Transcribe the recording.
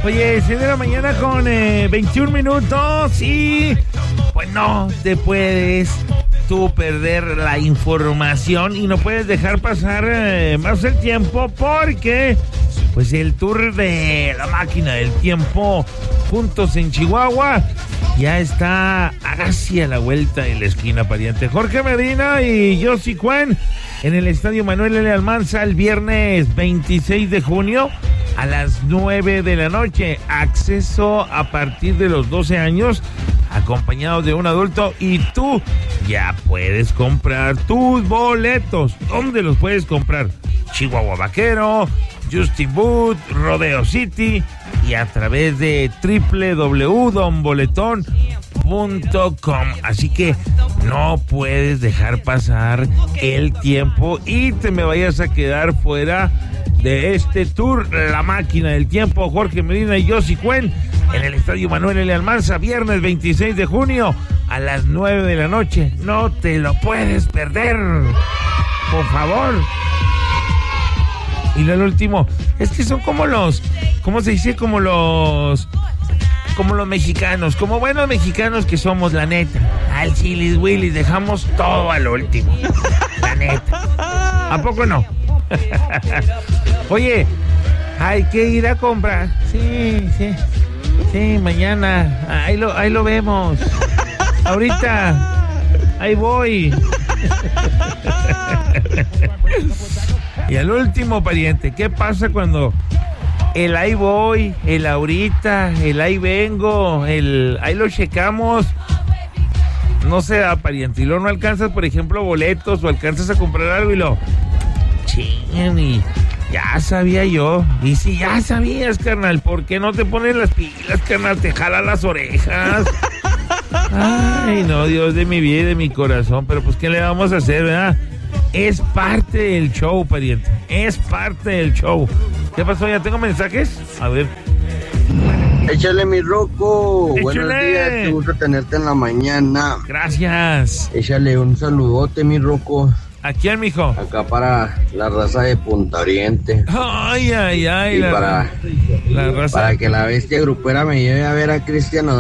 Oye, 6 de la mañana con 21 minutos y pues no te puedes tú perder la información y no puedes dejar pasar más el tiempo porque pues el tour de la máquina del tiempo juntos en Chihuahua ya está hacia la vuelta de la esquina, pariente. Jorge Medina y Josie Cuen en el Estadio Manuel L. Almanza el viernes 26 de junio a las 9 de la noche. Acceso a partir de los 12 años, acompañado de un adulto, y tú ya puedes comprar tus boletos. ¿Dónde los puedes comprar? Chihuahua Vaquero, Justin Booth, Rodeo City y a través de www.donboletón.com. Así que no puedes dejar pasar el tiempo y te me vayas a quedar fuera de este tour, la máquina del tiempo. Jorge Medina y Josie Cuen en el Estadio Manuel L. Almanza, viernes 26 de junio a las 9 de la noche. No te lo puedes perder, por favor. Y lo último, es que son como los, ¿cómo se dice? Como los mexicanos, como buenos mexicanos que somos, la neta. Al chilis willis dejamos todo al último, la neta. ¿A poco no? Oye, hay que ir a comprar. Sí, mañana. Ahí lo vemos. Ahorita, ahí voy. Y al último, pariente, ¿qué pasa cuando el ahí voy, el ahorita, el ahí vengo, el ahí lo checamos no se da, pariente? Y luego no alcanzas, por ejemplo, boletos o alcanzas a comprar algo y lo chingan y ya sabía yo. Y si ya sabías, carnal, ¿por qué no te pones las pilas, carnal? Te jala las orejas. Ay, no, Dios de mi vida y de mi corazón, pero pues ¿qué le vamos a hacer, verdad? Es parte del show, pariente. Es parte del show. ¿Qué pasó? ¿Ya tengo mensajes? A ver. Échale, mi Rocco. Échale. Buenos días, qué gusto tenerte en la mañana. Gracias. Échale un saludote, mi Rocco. ¿A quién, mijo? Acá para la raza de Punta Oriente. Ay. Y para La raza. para que la bestia grupera me lleve a ver a Cristiano